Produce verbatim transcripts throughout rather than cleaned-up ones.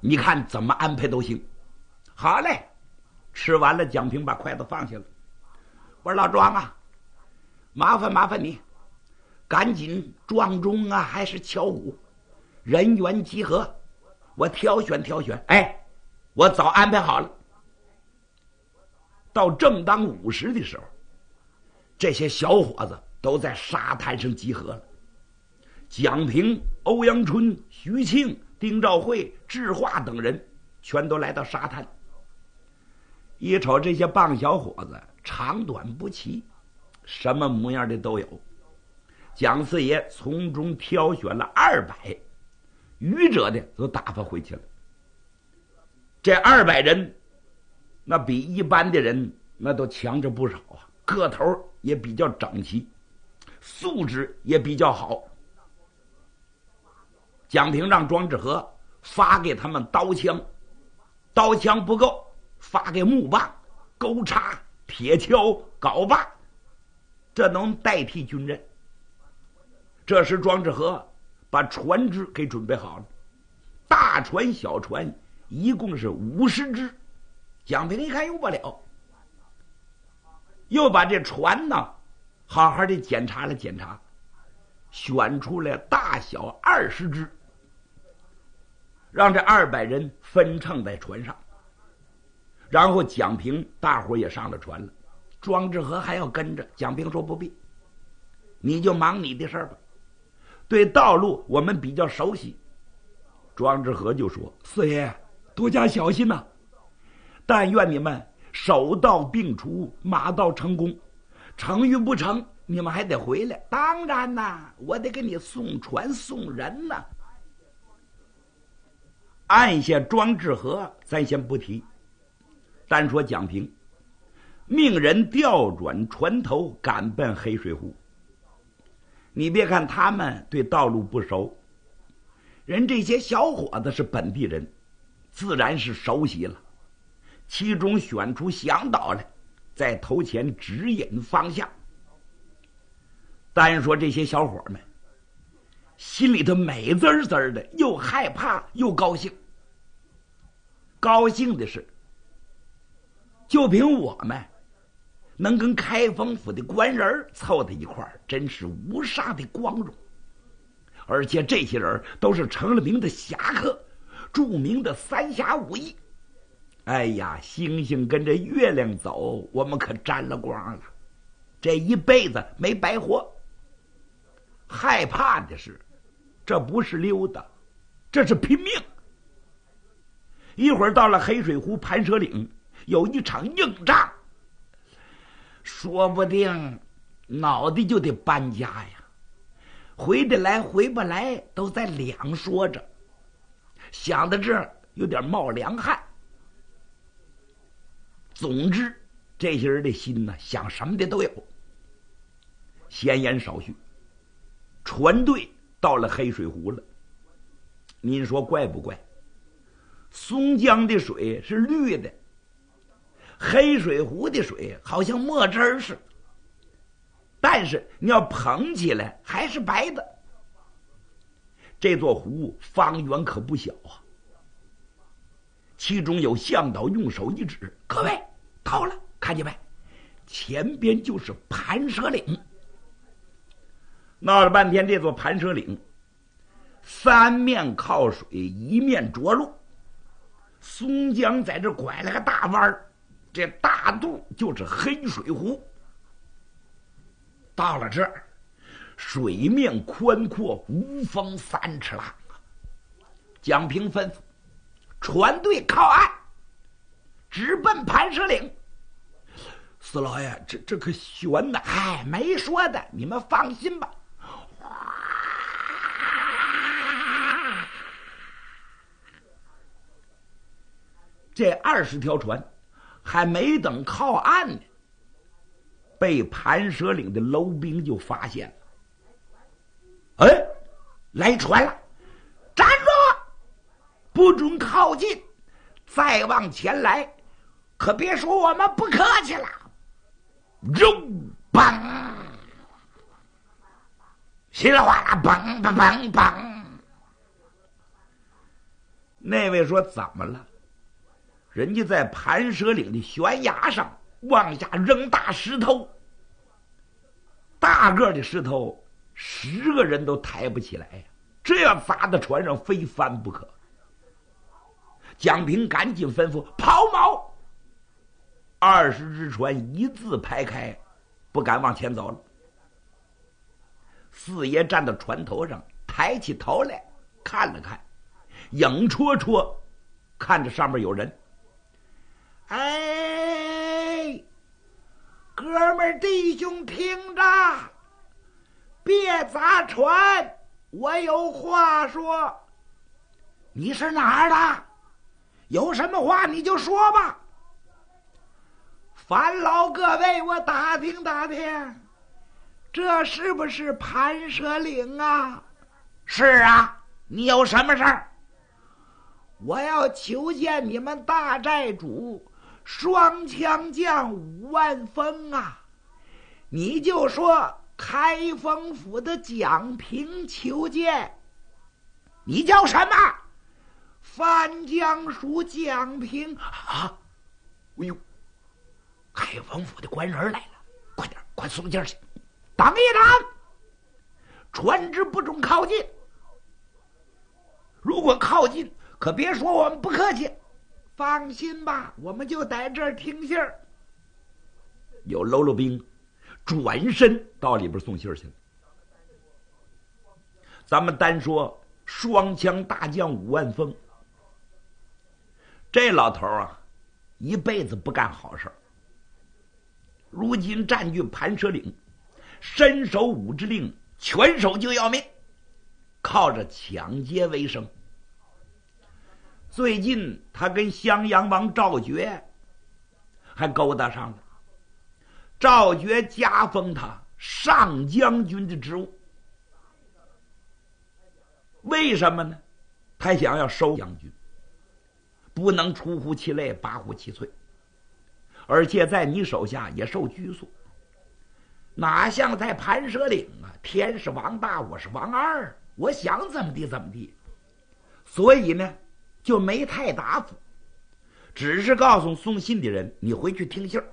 你看怎么安排都行。好嘞，吃完了，蒋平把筷子放下了。我说老庄啊，麻烦麻烦你，赶紧庄中啊，还是敲鼓，人员集合，我挑选挑选。哎，我早安排好了。到正当午时的时候，这些小伙子都在沙滩上集合了。蒋平、欧阳春、徐庆、丁兆会、智化等人全都来到沙滩。一瞅这些棒小伙子长短不齐，什么模样的都有。蒋四爷从中挑选了二百，余者的都打发回去了。这二百人那比一般的人那都强着不少啊，个头也比较整齐，素质也比较好。蒋平让庄志和发给他们刀枪，刀枪不够，发给木棒、钩叉、铁锹、镐把，这能代替军人。这时庄志和把船只给准备好了，大船小船一共是五十只。蒋平一看用不了，又把这船呢好好的检查了检查，选出来大小二十只，让这二百人分乘在船上。然后蒋平大伙也上了船了，庄志和还要跟着。蒋平说不必，你就忙你的事儿吧，对道路我们比较熟悉。庄志和就说：四爷多加小心呐、啊，但愿你们手到病除，马到成功，成与不成你们还得回来。当然呐，我得给你送船送人呐。按下庄志和咱先不提，单说蒋平命人调转船头赶奔黑水湖。你别看他们对道路不熟，人这些小伙子是本地人，自然是熟悉了。其中选出向导来，在头前指引方向。单说这些小伙们心里头美滋滋的，又害怕又高兴。高兴的是，就凭我们能跟开封府的官人凑在一块儿，真是无上的光荣。而且这些人都是成了名的侠客，著名的三侠五义。哎呀，星星跟着月亮走，我们可沾了光了，这一辈子没白活。害怕的是，这不是溜达，这是拼命。一会儿到了黑水湖盘蛇岭，有一场硬仗，说不定脑袋就得搬家呀，回得来回不来都在两说着。想到这儿有点冒凉汗。总之这些人的心呢，想什么的都有。闲言少叙，船队到了黑水湖了。您说怪不怪？松江的水是绿的，黑水湖的水好像墨汁似的，但是你要捧起来还是白的。这座湖方圆可不小啊。其中有向导用手一指：各位到了，看见没？前边就是盘蛇岭。闹了半天，这座盘蛇岭三面靠水，一面着陆。松江在这拐了个大弯儿，这大肚就是黑水湖。到了这儿，水面宽阔，无风三尺浪啊。蒋平吩咐船队靠岸，直奔盘蛇岭。四老爷，这这可悬呐！哎，没说的，你们放心吧。这二十条船还没等靠岸呢，被盘蛇岭的楼兵就发现了。哎，来船了！站住！不准靠近！再往前来，可别说我们不客气了。肉嘣，稀里哗啦，嘣嘣嘣嘣。 那位说怎么了？人家在盘蛇岭的悬崖上往下扔大石头，大个的石头十个人都抬不起来呀，这要砸到船上非翻不可。蒋平赶紧吩咐抛锚，二十只船一字排开，不敢往前走了。四爷站到船头上，抬起头来看了看，影绰绰看着上面有人。哎，哥们儿弟兄听着，别砸船，我有话说。你是哪儿的？有什么话你就说吧。烦劳各位，我打听打听，这是不是盘蛇岭啊？是啊，你有什么事儿？我要求见你们大寨主双枪将武万峰啊！你就说开封府的蒋平求见。你叫什么？范江署蒋平啊！哎呦，开封府的官人来了，快点，快送进去！等一等，船只不准靠近。如果靠近，可别说我们不客气。放心吧，我们就在这儿听信儿。有喽啰兵转身到里边送信儿去了。咱们单说双枪大将武万峰，这老头啊，一辈子不干好事，如今占据盘蛇岭，身守武之令，拳手就要命，靠着抢劫为生。最近他跟襄阳王赵觉还勾搭上了，赵觉加封他上将军的职务。为什么呢？他想要收将军，不能出乎其类，拔乎其萃，而且在你手下也受拘束，哪像在盘蛇岭啊，天是王大，我是王二，我想怎么地怎么地。所以呢，就没太答复，只是告诉送信的人，你回去听信儿。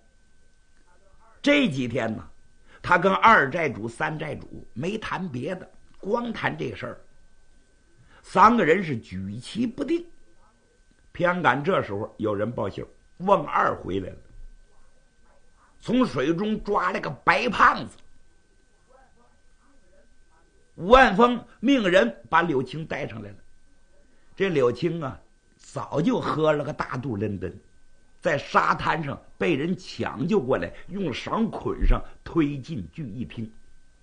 这几天呢，他跟二寨主、三寨主没谈别的，光谈这事儿。三个人是举棋不定。偏赶这时候有人报信，翁二回来了，从水中抓了个白胖子。武万峰命人把柳青带上来了。这柳青啊，早就喝了个大肚伦敦，在沙滩上被人抢救过来，用绳捆上，推进聚义厅。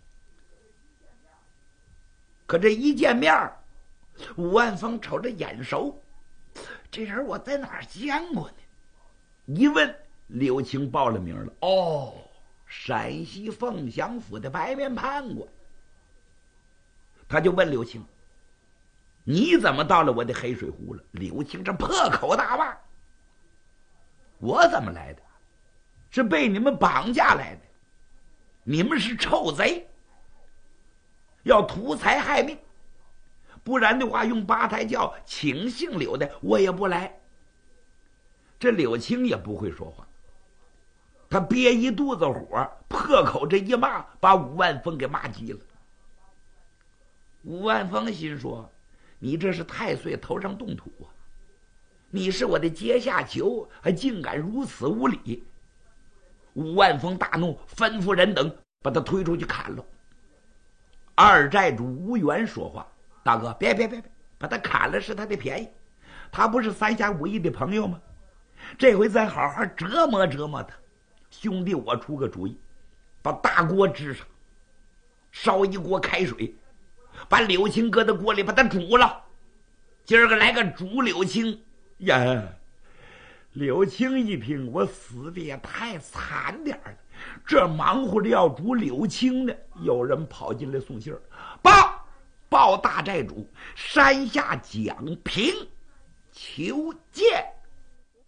可这一见面，武万峰瞅着眼熟，这人我在哪儿见过呢？一问，柳青报了名了。哦，陕西凤翔府的白面判官。他就问柳青，你怎么到了我的黑水湖了？柳青这破口大骂，我怎么来的？是被你们绑架来的，你们是臭贼，要图财害命，不然的话用八抬轿请姓柳的我也不来。这柳青也不会说话，他憋一肚子火，破口这一骂，把武万峰给骂急了。武万峰心说，你这是太岁头上动土啊！你是我的阶下囚，还竟敢如此无礼！武万峰大怒，吩咐人等把他推出去砍了。二寨主吴元说话，大哥，别别别别，把他砍了是他的便宜，他不是三侠五义的朋友吗？这回咱好好折磨折磨他。兄弟，我出个主意，把大锅支上，烧一锅开水，把柳青搁在锅里，把他煮了。今儿个来个煮柳青呀！柳青一听，我死的也太惨点了，这忙活着要煮柳青呢，有人跑进来送信儿，报报大寨主，山下蒋平求见。